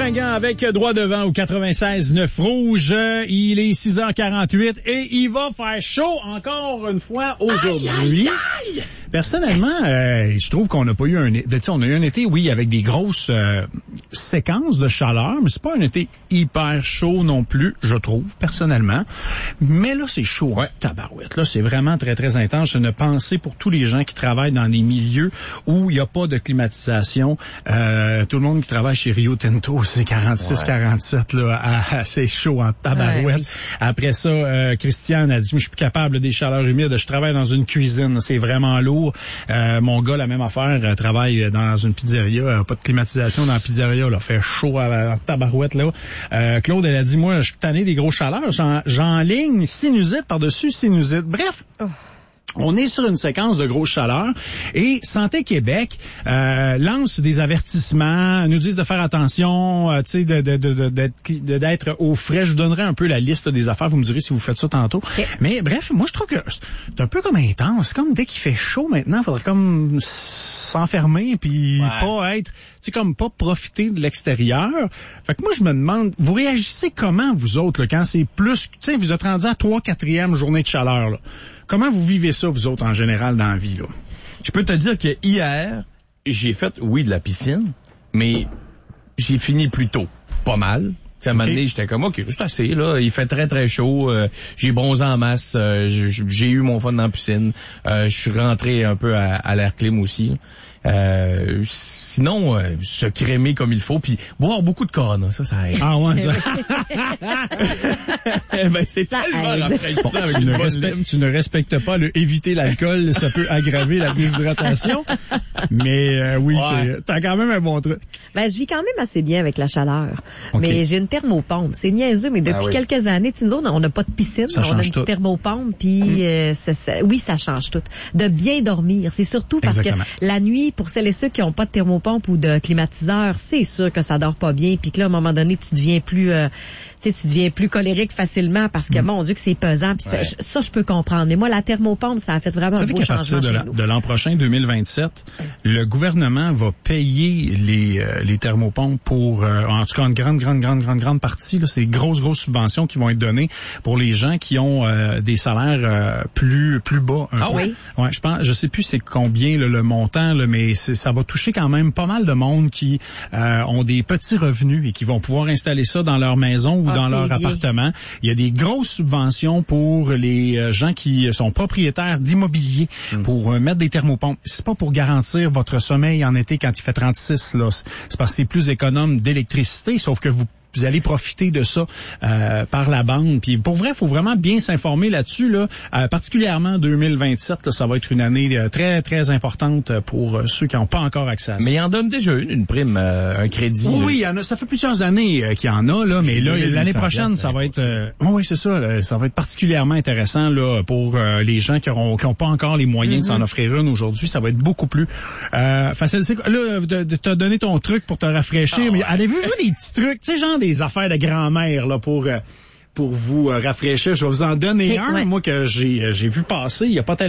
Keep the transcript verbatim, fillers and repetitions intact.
Fringant avec droit devant au quatre-vingt-seize neuf rouge. Il est six heures quarante-huit et il va faire chaud encore une fois aujourd'hui. Aïe, aïe, aïe. Personnellement, yes. euh, je trouve qu'on n'a pas eu un été. On a eu un été, oui, avec des grosses euh, séquences de chaleur, mais c'est pas un été hyper chaud non plus, je trouve, personnellement. Mais là, c'est chaud, ouais. Tabarouette. Là, c'est vraiment très, très intense. C'est une pensée pour tous les gens qui travaillent dans des milieux où il n'y a pas de climatisation. Euh, tout le monde qui travaille chez Rio Tinto, c'est quarante-six quarante-sept, là, à, à, c'est chaud en tabarouette. Ouais, oui. Après ça, euh, Christiane a dit, moi, je suis plus capable des chaleurs humides. Je travaille dans une cuisine, c'est vraiment lourd. Euh, mon gars, la même affaire, euh, travaille dans une pizzeria, euh, pas de climatisation dans la pizzeria, là, fait chaud à la tabarouette, là. Euh, Claude, elle a dit, moi, je suis tanné des grosses chaleurs, j'en, j'enligne sinusite par-dessus sinusite. Bref. Oh. On est sur une séquence de grosses chaleurs et Santé Québec euh, lance des avertissements, nous disent de faire attention, euh, tu sais, de, de, de, de, d'être au frais. Je vous donnerai un peu la liste des affaires, vous me direz si vous faites ça tantôt. Okay. Mais bref, moi je trouve que c'est un peu comme intense. Comme dès qu'il fait chaud maintenant, il faudrait comme s'enfermer puis ouais. pas être, tu sais, comme pas profiter de l'extérieur. Fait que moi je me demande, vous réagissez comment vous autres là, quand c'est plus, tu sais, vous êtes rendu à trois quatrième journée de chaleur là. Comment vous vivez ça, vous autres, en général, dans la vie, là? Je peux te dire que hier, j'ai fait, oui, de la piscine, mais j'ai fini plus tôt. Pas mal. À un moment donné, j'étais comme, OK, juste assez, là. Il fait très, très chaud. Euh, j'ai bronzé en masse. Euh, j'ai eu mon fun dans la piscine. Euh, je suis rentré un peu à, à l'air clim aussi. Euh, sinon, euh, se crémer comme il faut, puis boire beaucoup de Corona, ça, ça aide. Ah ouais, ça. ben, c'est ça tellement rafraîchissant bon, avec tu, une ne bonne respecte, tu ne respectes pas le éviter l'alcool, ça peut aggraver la déshydratation. Mais euh, oui, ouais. c'est t'as quand même un bon truc. Ben, je vis quand même assez bien avec la chaleur. Okay. Mais j'ai une thermopompe. C'est niaiseux, mais depuis ah, oui. quelques années, tu nous on n'a pas de piscine, ça on a une tout. thermopompe, puis mmh. euh, ça, ça, oui, ça change tout. De bien dormir, c'est surtout parce Exactement. que la nuit, pour celles et ceux qui n'ont pas de thermopompe ou de climatiseur, c'est sûr que ça dort pas bien, puis que là, à un moment donné, tu deviens plus, euh, tu sais, tu deviens plus colérique facilement parce que, mmh. mon Dieu, que c'est pesant, puis ouais. ça, ça, je peux comprendre. Mais moi, la thermopompe, ça a fait vraiment un beau changement chez nous. De l'an prochain, deux mille vingt-sept, le gouvernement va payer les, euh, les thermopompes pour, euh, en tout cas, une grande, grande, grande, grande, grande partie, là, c'est des grosses, grosses subventions qui vont être données pour les gens qui ont euh, des salaires euh, plus, plus bas. Ah peu. oui? Ouais, je pense, je sais plus c'est combien là, le montant, là, mais c'est, ça va toucher quand même pas mal de monde qui euh, ont des petits revenus et qui vont pouvoir installer ça dans leur maison ou ah, dans leur bien. appartement. Il y a des grosses subventions pour les euh, gens qui sont propriétaires d'immobilier mmh. pour euh, mettre des thermopompes. C'est pas pour garantir votre sommeil en été quand il fait trente-six, là. C'est parce que c'est plus économe d'électricité, sauf que vous Vous allez profiter de ça euh, par la bande. Puis pour vrai, il faut vraiment bien s'informer là-dessus. Là, euh, particulièrement deux mille vingt-sept, là, ça va être une année euh, très, très importante pour euh, ceux qui n'ont pas encore accès à ça. Mais il en donne déjà une, une prime, euh, un crédit. Oui, oui, il y en a, ça fait plusieurs années euh, qu'il y en a, là, mais là, l'année prochaine, ça va être... Euh, oui, c'est ça, là, ça va être particulièrement intéressant là pour euh, les gens qui n'ont qui pas encore les moyens mm-hmm. de s'en offrir une aujourd'hui. Ça va être beaucoup plus euh, facile. C'est, là, de, de te donner ton truc pour te rafraîchir, oh, mais ouais. avez-vous vu des petits trucs, tu sais, genre des affaires de grand-mère là pour euh, pour vous euh, rafraîchir. Je vais vous en donner okay, un, ouais. moi que j'ai j'ai vu passer il y a pas tellement